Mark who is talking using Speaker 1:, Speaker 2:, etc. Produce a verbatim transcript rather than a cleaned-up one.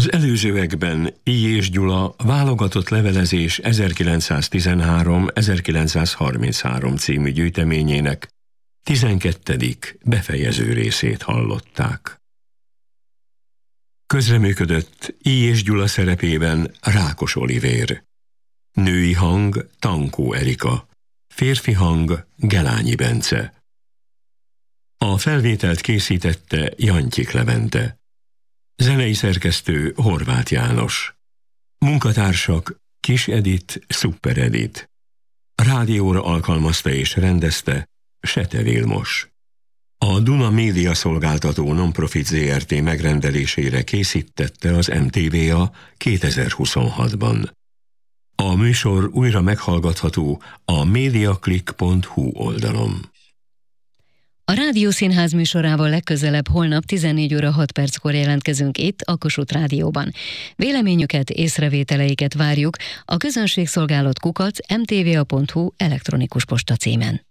Speaker 1: Az előzőekben Illyés Gyula válogatott levelezés ezerkilencszáztizenhárom-ezerkilencszázharminchárom című gyűjteményének tizenkettedik befejező részét hallották. Közreműködött Illyés Gyula szerepében Rákos Olivér, női hang Tankó Erika, férfi hang Gelányi Bence. A felvételt készítette Jantyik Levente. Zenei szerkesztő Horváth János. Munkatársak Kis Edit, Szuper Edit. Rádióra alkalmazta és rendezte Sete Vilmos. A Duna Média Szolgáltató Nonprofit zé er té megrendelésére készítette az em té vé á kétezer-huszonhatban. A műsor újra meghallgatható a mediaclick pont hu oldalon.
Speaker 2: A Rádiószínház műsorával legközelebb holnap tizennégy óra hat perckor jelentkezünk itt a Kossuth Rádióban. Véleményüket, észrevételeiket várjuk a közönségszolgálat kukac em té vé á pont hu elektronikus posta címen.